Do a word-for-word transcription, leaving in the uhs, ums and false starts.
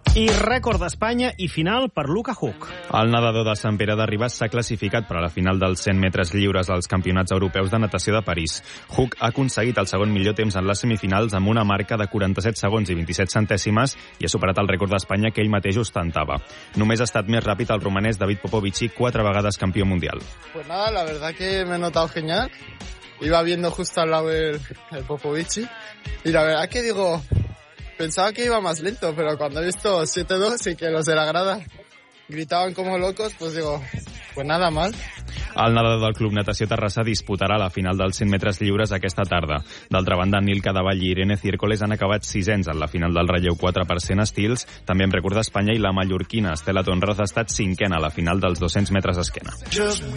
I rècord d'Espanya i final per Luka Huk. El nedador de Sant Pere de Ribes s'ha classificat per a la final dels cent metres lliures als Campionats Europeus de Natació de París. Huk ha aconseguit el segon millor temps en les semifinals amb una marca de quaranta-set segons i vint-i-set centèsimes i ha superat el rècord d'Espanya que ell mateix ostentava. Només ha estat més ràpid el romanès David Popovici, quatre vegades campió mundial. Pues nada, la verdad que me he notado genial. Iba viendo justo al lado el, el Popovici y la verdad que digo... Pensaba que iba más lento, pero cuando he visto siete dos y que los de la grada gritaban como locos, pues digo, pues nada mal. El nedador del Club Natació Terrassa disputarà la final dels cent metres lliures aquesta tarda. D'altra banda, Nil Cadavall i Irene Ciércoles han acabat sisens en la final del relleu quatre per cent estils, també en rècord d'Espanya, i la mallorquina Estela Tonraz ha estat cinquena a la final dels dos-cents metres esquena.